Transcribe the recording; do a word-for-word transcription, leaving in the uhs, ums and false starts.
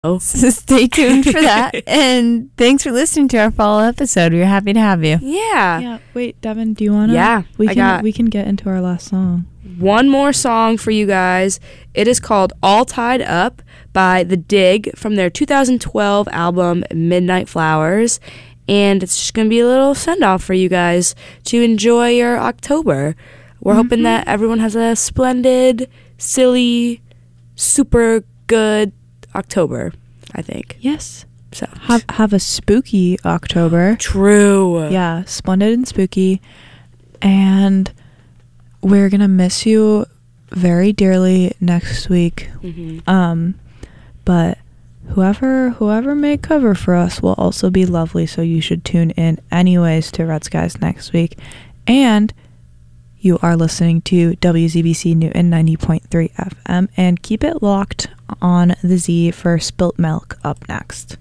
Oh. So stay tuned for that. And thanks for listening to our fall episode. We're happy to have you. Yeah. Yeah. Wait, Devin, do you want to? Yeah. We I can got we can get into our last song. one more song for you guys. It is called All Tied Up by The Dig from their two thousand twelve album Midnight Flowers. And it's just going to be a little send-off for you guys to enjoy your October. We're mm-hmm. hoping that everyone has a splendid, silly, super good October, I think. Yes. So have have a spooky October. True. Yeah, splendid and spooky. And we're gonna miss you very dearly next week. Mm-hmm. Um, but whoever whoever may cover for us will also be lovely. So you should tune in anyways to Red Skies next week. And you are listening to W Z B C Newton ninety point three F M, and keep it locked on the Z for Spilt Milk up next.